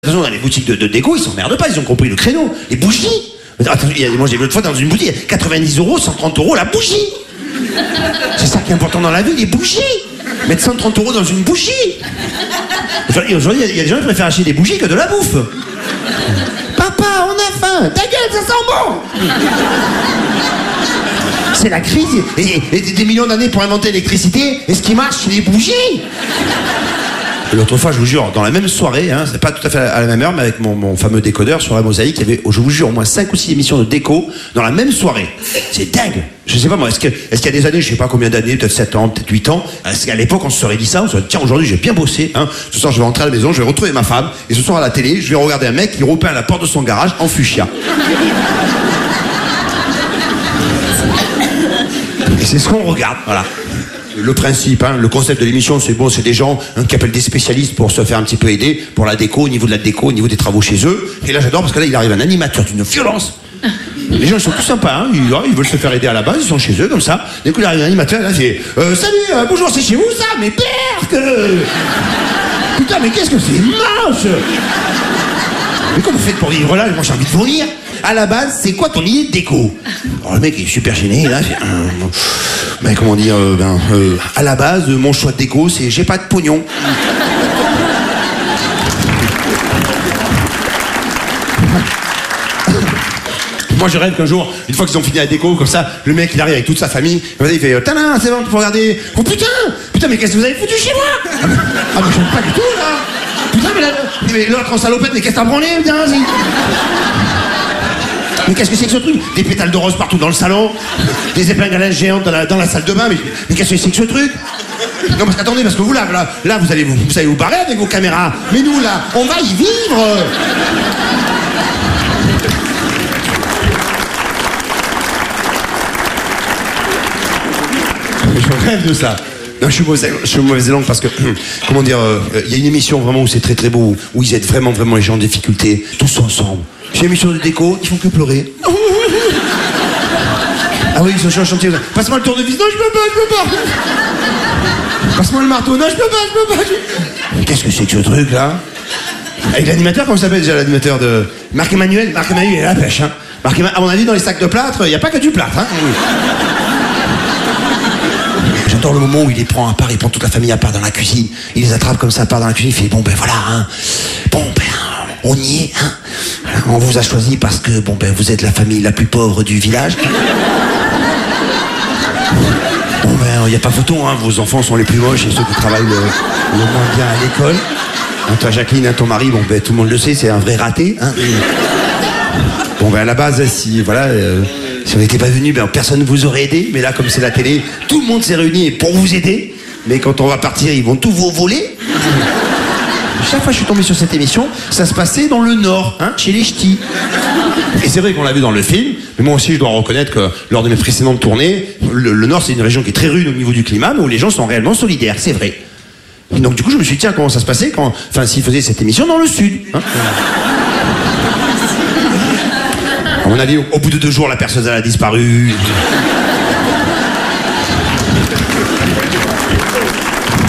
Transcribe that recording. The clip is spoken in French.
Attention, dans les boutiques de déco, ils s'emmerdent pas, ils ont compris le créneau. Les bougies. Attends, moi j'ai vu l'autre fois dans une boutique, 90 €, 130 € la bougie. C'est ça qui est important dans la vie, les bougies. Mettre 130 € dans une bougie. Aujourd'hui, il y a des gens qui préfèrent acheter des bougies que de la bouffe. Papa, on a faim. Ta gueule, ça sent bon. C'est la crise. Et des millions d'années pour inventer l'électricité. Et ce qui marche, c'est les bougies. L'autre fois, je vous jure, dans la même soirée, hein, c'est pas tout à fait à la même heure, mais avec mon fameux décodeur sur la mosaïque, il y avait, je vous jure, au moins 5 ou 6 émissions de déco dans la même soirée. C'est dingue. Je sais pas moi, est-ce qu'il y a des années, je sais pas combien d'années, peut-être 7 ans, peut-être 8 ans, est-ce qu'à l'époque on se serait dit ça, on se serait dit, tiens, aujourd'hui j'ai bien bossé, hein, ce soir je vais rentrer à la maison, je vais retrouver ma femme, et ce soir à la télé, je vais regarder un mec qui repeint à la porte de son garage en fuchsia. Et c'est ce qu'on regarde, voilà. Le principe, hein, le concept de l'émission, c'est bon, c'est des gens qui appellent des spécialistes pour se faire un petit peu aider pour la déco, au niveau de la déco, au niveau des travaux chez eux. Et là, j'adore parce que là, il arrive un animateur d'une violence. Les gens, ils sont tout sympas, hein, ils veulent se faire aider à la base, ils sont chez eux, comme ça. D'un coup, il arrive un animateur, là, il fait salut, bonjour, c'est chez vous, ça? Mais père putain, mais qu'est-ce que c'est moche! Mais comment vous faites pour vivre là? Moi, j'ai envie de vous rire. À la base, c'est quoi ton idée de déco? Alors, le mec est super gêné, là, fait, mais comment dire, à la base, mon choix de déco, c'est j'ai pas de pognon. Moi, je rêve qu'un jour, une fois qu'ils ont fini la déco, comme ça, le mec, il arrive avec toute sa famille, il fait, tada, c'est bon, tu peux regarder. Oh putain, mais qu'est-ce que vous avez foutu chez moi? Ah, mais j'aime pas du tout, là. Putain, mais l'autre en salopette, mais qu'est-ce que t'as branlé, putain, vas-y. Mais qu'est-ce que c'est que ce truc? Des pétales de rose partout dans le salon, des épingles à linge géantes dans la salle de bain, mais qu'est-ce que c'est que ce truc? Non, parce qu'attendez, parce que vous, là, vous allez vous barrer avec vos caméras. Mais nous, là, on va y vivre. Je rêve de ça. Non, je suis mauvaise langue parce que, comment dire, il y a une émission vraiment où c'est très très beau, où ils aident vraiment les gens en difficulté, tous ensemble. J'ai une émission de déco, ils font que pleurer. Ah oui, ils sont sur le chantier. Passe-moi le tournevis. Non, je peux pas. Passe-moi le marteau. Non, je peux pas. Mais qu'est-ce que c'est que ce truc là? Avec l'animateur, comment il s'appelle déjà l'animateur de Marc-Emmanuel? Marc-Emmanuel, il est à la pêche, hein. À mon avis, dans les sacs de plâtre, il n'y a pas que du plâtre, hein. J'adore le moment où il les prend à part, il prend toute la famille à part dans la cuisine, il les attrape comme ça à part dans la cuisine, il fait bon ben voilà, hein. Bon ben on y est, hein. On vous a choisi parce que bon ben vous êtes la famille la plus pauvre du village. Bon ben il n'y a pas photo, hein. Vos enfants sont les plus moches et ceux qui travaillent le moins bien à l'école. Hein, toi Jacqueline, hein, ton mari, bon ben tout le monde le sait, c'est un vrai raté, hein. Bon ben à la base, si voilà. Si on n'était pas venu, ben personne ne vous aurait aidé. Mais là, comme c'est la télé, tout le monde s'est réuni pour vous aider. Mais quand on va partir, ils vont tout vous voler. Chaque fois que je suis tombé sur cette émission, ça se passait dans le Nord, hein, chez les ch'tis. Et c'est vrai qu'on l'a vu dans le film, mais moi aussi je dois reconnaître que lors de mes précédentes tournées, le Nord c'est une région qui est très rude au niveau du climat, mais où les gens sont réellement solidaires, c'est vrai. Et donc du coup je me suis dit, tiens, comment ça se passait s'ils faisaient cette émission dans le Sud, hein. À mon avis, au bout de 2 jours, la perceuse elle a disparu.